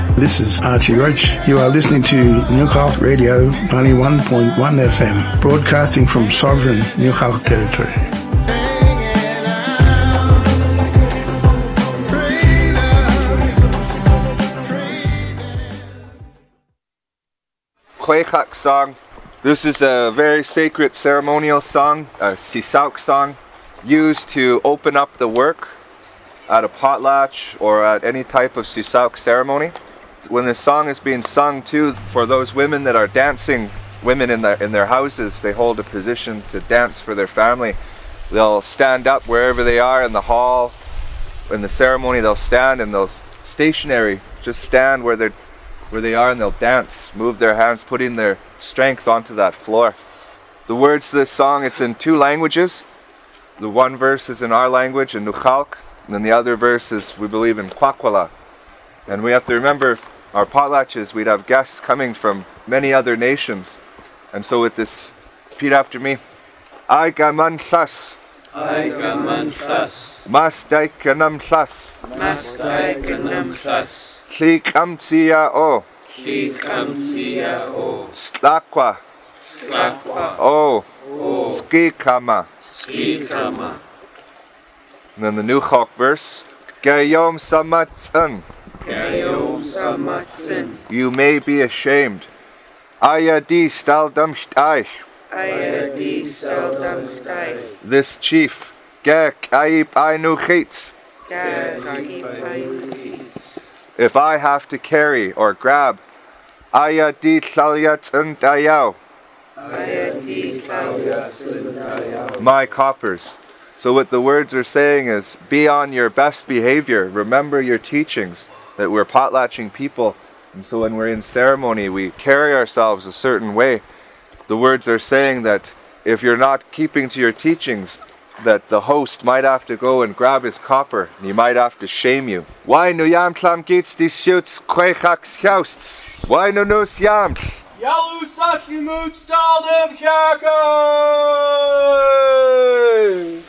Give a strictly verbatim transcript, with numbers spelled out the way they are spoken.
This is Archie Roach. You are listening to Newcastle Radio ninety-one point one F M, broadcasting from sovereign Newcastle territory. Quayhak song. This is a very sacred ceremonial song, a sisauk song, used to open up the work at a potlatch or at any type of sisauk ceremony. When this song is being sung too, for those women that are dancing, women in their in their houses, they hold a position to dance for their family. They'll stand up wherever they are in the hall. In the ceremony, they'll stand and they'll stationary, just stand where they're where they are, and they'll dance, move their hands, putting their strength onto that floor. The words to this song, it's in two languages. The one verse is in our language, in Nukhalk, and then the other verse is, we believe, in Kwakwala. And we have to remember, our potlatches, we'd have guests coming from many other nations. And so with this, repeat after me. I gaman thas. I gaman thas. Mastai kanam thas. Mastai kanam thas. Tlik amtia o. Tlik amtia o. Stlakwa. Stlakwa. O. O. Skikama. Skikama. And then the Nukhalk verse. Gayom samatsan. Gayom samatsan. You may be ashamed. Ayadi staldam shtaich. Ayadi staldam shtaich. This chief. Gek aib ainu chitz. Gek aib ainu chitz. If I have to carry or grab, ayadi thalyat undayaw, my coppers. So what the words are saying is, be on your best behavior. Remember your teachings, that we're potlatching people. And so when we're in ceremony, we carry ourselves a certain way. The words are saying that if you're not keeping to your teachings, that the host might have to go and grab his copper, and he might have to shame you. Why no yam klam gits die shoots kwechaks jousts? Why no no yam? Yalu sashi mood staldem kaka.